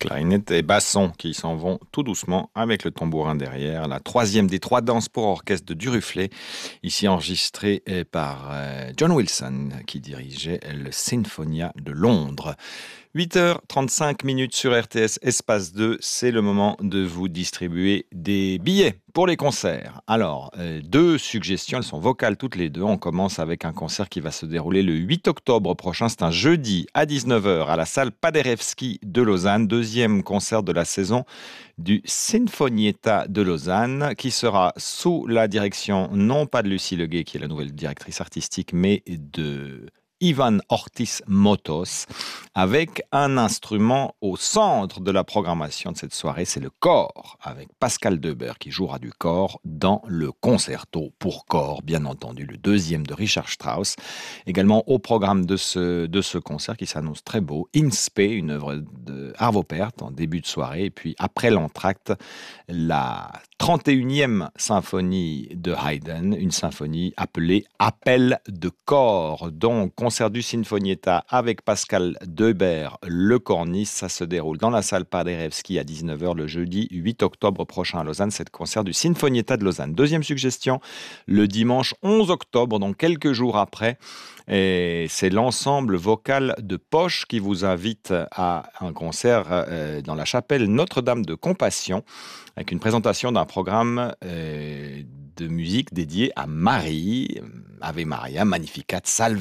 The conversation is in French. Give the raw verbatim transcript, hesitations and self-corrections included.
clarinette et basson qui s'en vont tout doucement avec le tambourin derrière. La troisième des trois danses pour orchestre de Duruflé, ici enregistrée par euh, John Wilson qui dirigeait le Sinfonia de Londres. huit heures trente-cinq minutes sur R T S Espace deux, c'est le moment de vous distribuer des billets pour les concerts. Alors, euh, deux suggestions, elles sont vocales toutes les deux. On commence avec un concert qui va se dérouler le huit octobre prochain, c'est un jeudi à dix-neuf heures à la salle Paderewski de Lausanne, deuxième concert de la saison du Sinfonietta de Lausanne, qui sera sous la direction non pas de Lucie Leguet, qui est la nouvelle directrice artistique, mais de Ivan Ortiz Motos, avec un instrument au centre de la programmation de cette soirée, c'est le cor, avec Pascal Deubert qui jouera du cor dans le concerto pour cor, bien entendu, le deuxième de Richard Strauss. Également au programme de ce, de ce concert qui s'annonce très beau, Inspe, une œuvre de Arvo Pärt en début de soirée, et puis après l'entracte, la trente et unième symphonie de Haydn, une symphonie appelée Appel de cor, donc concert du Sinfonietta avec Pascal Deubert, le corniste. Ça se déroule dans la salle Paderewski à dix-neuf heures le jeudi huit octobre prochain à Lausanne. C'est le concert du Sinfonietta de Lausanne. Deuxième suggestion, le dimanche onze octobre, donc quelques jours après, et c'est l'ensemble vocal de Poche qui vous invite à un concert euh, dans la chapelle Notre-Dame de Compassion, avec une présentation d'un programme euh, de musique dédié à Marie, Ave Maria, Magnificat, Salve